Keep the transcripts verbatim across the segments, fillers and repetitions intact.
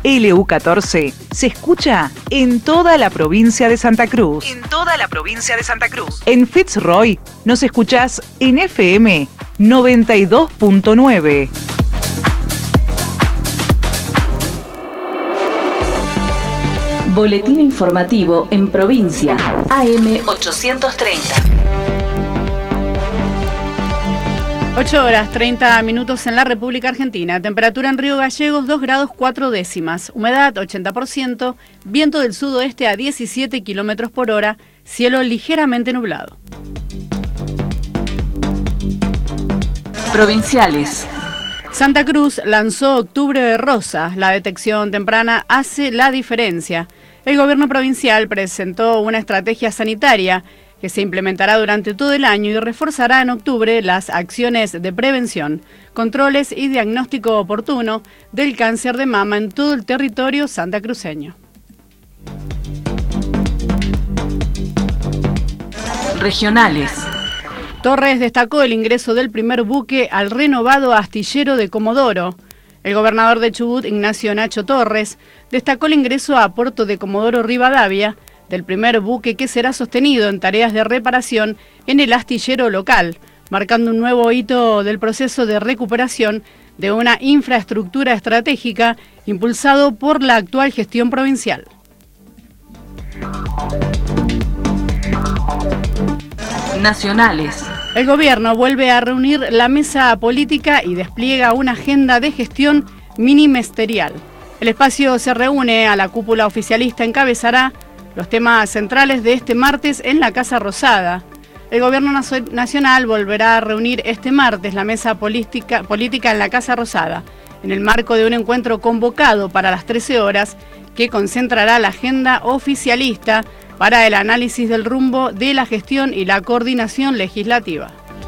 L U catorce se escucha en toda la provincia de Santa Cruz. En toda la provincia de Santa Cruz. En Fitzroy nos escuchás en F M noventa y dos punto nueve. Boletín informativo en provincia. A M ochocientos treinta. ocho horas treinta minutos en la República Argentina. Temperatura en Río Gallegos dos grados cuatro décimas. Humedad ochenta por ciento. Viento del sudoeste a diecisiete kilómetros por hora. Cielo ligeramente nublado. Provinciales. Santa Cruz lanzó Octubre de Rosa. La detección temprana hace la diferencia. El gobierno provincial presentó una estrategia sanitaria que se implementará durante todo el año y reforzará en octubre las acciones de prevención, controles y diagnóstico oportuno del cáncer de mama en todo el territorio santacruceño. Regionales. Torres destacó el ingreso del primer buque al renovado astillero de Comodoro. El gobernador de Chubut, Ignacio Nacho Torres, destacó el ingreso a Puerto de Comodoro Rivadavia del primer buque que será sostenido en tareas de reparación en el astillero local, marcando un nuevo hito del proceso de recuperación de una infraestructura estratégica impulsado por la actual gestión provincial. Nacionales. El gobierno vuelve a reunir la mesa política y despliega una agenda de gestión ministerial. El espacio se reúne a la cúpula oficialista, encabezará los temas centrales de este martes en la Casa Rosada. El gobierno nacional volverá a reunir este martes la mesa política, política en la Casa Rosada, en el marco de un encuentro convocado para las trece horas que concentrará la agenda oficialista para el análisis del rumbo de la gestión y la coordinación legislativa.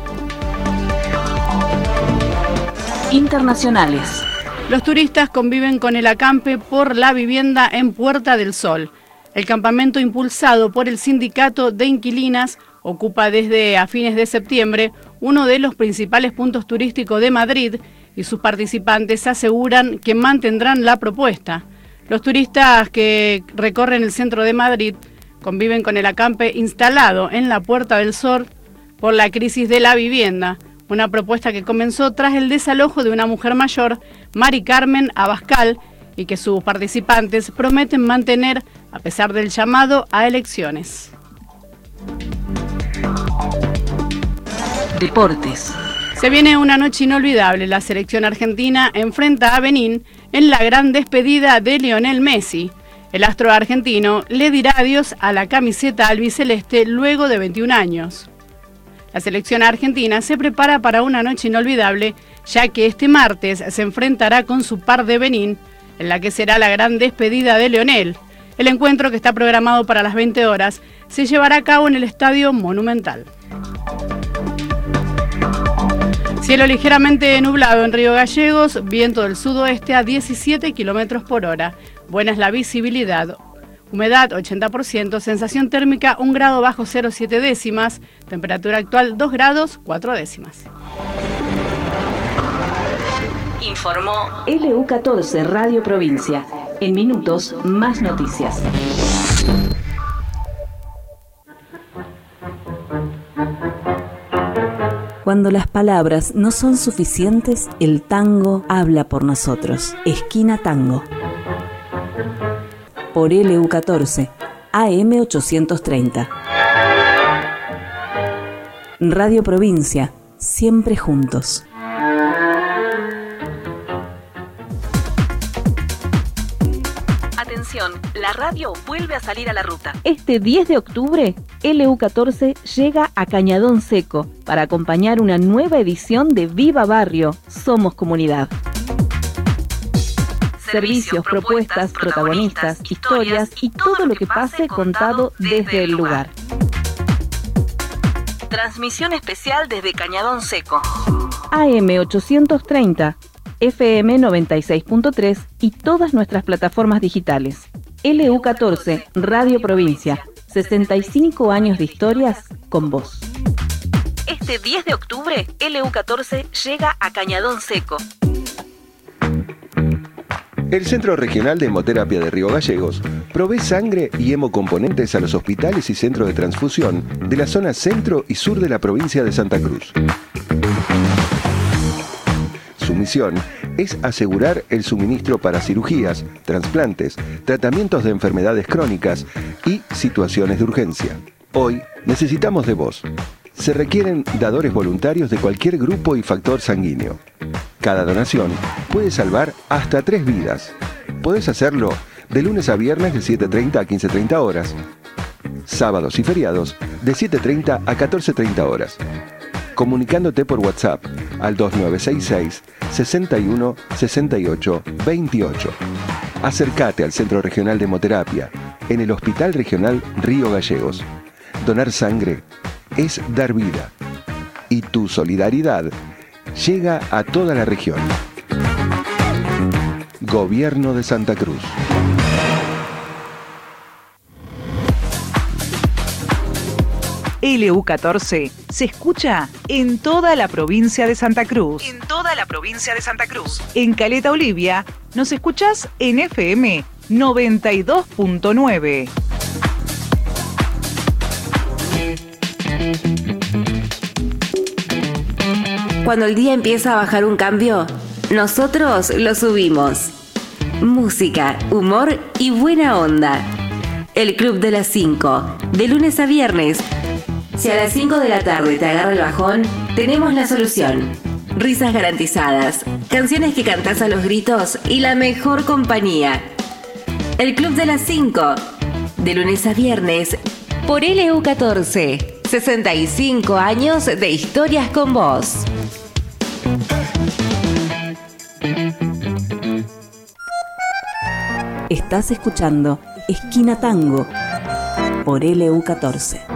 Internacionales. Los turistas conviven con el acampe por la vivienda en Puerta del Sol. El campamento impulsado por el Sindicato de Inquilinas ocupa desde a fines de septiembre uno de los principales puntos turísticos de Madrid y sus participantes aseguran que mantendrán la propuesta. Los turistas que recorren el centro de Madrid conviven con el acampe instalado en la Puerta del Sol por la crisis de la vivienda, una propuesta que comenzó tras el desalojo de una mujer mayor, Mari Carmen Abascal, y que sus participantes prometen mantener a pesar del llamado a elecciones. Deportes. Se viene una noche inolvidable. La selección argentina enfrenta a Benín en la gran despedida de Lionel Messi. El astro argentino le dirá adiós a la camiseta albiceleste luego de veintiún años. La selección argentina se prepara para una noche inolvidable, ya que este martes se enfrentará con su par de Benín, en la que será la gran despedida de Lionel. El encuentro, que está programado para las veinte horas, se llevará a cabo en el Estadio Monumental. Cielo ligeramente nublado en Río Gallegos, viento del sudoeste a diecisiete kilómetros por hora. Buena es la visibilidad. Humedad ochenta por ciento, sensación térmica un grado bajo cero coma siete décimas, temperatura actual dos grados cuatro décimas. Informó L U catorce Radio Provincia. En minutos, más noticias. Cuando las palabras no son suficientes, el tango habla por nosotros. Esquina Tango. Por L U catorce, A M ochocientos treinta. Radio Provincia, siempre juntos. Atención, la radio vuelve a salir a la ruta. Este diez de octubre, L U catorce llega a Cañadón Seco para acompañar una nueva edición de Viva Barrio, Somos Comunidad. Servicios, propuestas, protagonistas, historias y todo lo que pase contado desde el lugar. Transmisión especial desde Cañadón Seco. A M ochocientos treinta, F M noventa y seis punto tres y todas nuestras plataformas digitales. L U catorce, Radio Provincia, sesenta y cinco años de historias con vos. Este diez de octubre, L U catorce llega a Cañadón Seco. El Centro Regional de Hemoterapia de Río Gallegos provee sangre y hemocomponentes a los hospitales y centros de transfusión de la zona centro y sur de la provincia de Santa Cruz. Su misión es asegurar el suministro para cirugías, trasplantes, tratamientos de enfermedades crónicas y situaciones de urgencia. Hoy necesitamos de vos. Se requieren dadores voluntarios de cualquier grupo y factor sanguíneo. Cada donación puede salvar hasta tres vidas. Podés hacerlo de lunes a viernes de siete treinta a quince treinta horas, sábados y feriados de siete treinta a catorce treinta horas, comunicándote por WhatsApp al dos nueve seis seis, seis uno, seis ocho, dos ocho. Acércate al Centro Regional de Hemoterapia en el Hospital Regional Río Gallegos. Donar sangre es dar vida. Y tu solidaridad llega a toda la región. Gobierno de Santa Cruz. L U catorce se escucha en toda la provincia de Santa Cruz. En toda la provincia de Santa Cruz. En Caleta Olivia nos escuchás en F M noventa y dos punto nueve. Cuando el día empieza a bajar un cambio, nosotros lo subimos. Música, humor y buena onda. El Club de las cinco, de lunes a viernes. Si a las cinco de la tarde te agarra el bajón, tenemos la solución. Risas garantizadas, canciones que cantás a los gritos y la mejor compañía. El Club de las cinco, de lunes a viernes, por L U catorce. sesenta y cinco años de historias con vos. Estás escuchando Esquina Tango por L U catorce.